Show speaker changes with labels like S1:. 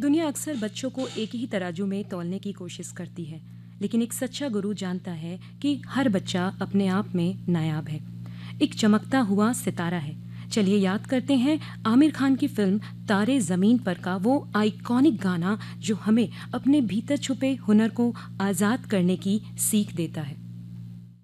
S1: दुनिया अक्सर बच्चों को एक ही तराजू में तौलने की कोशिश करती है, लेकिन एक सच्चा गुरु जानता है कि हर बच्चा अपने आप में नायाब है, एक चमकता हुआ सितारा है। चलिए याद करते हैं आमिर खान की फिल्म तारे ज़मीन पर का वो आइकॉनिक गाना जो हमें अपने भीतर छुपे हुनर को आज़ाद करने की सीख देता है।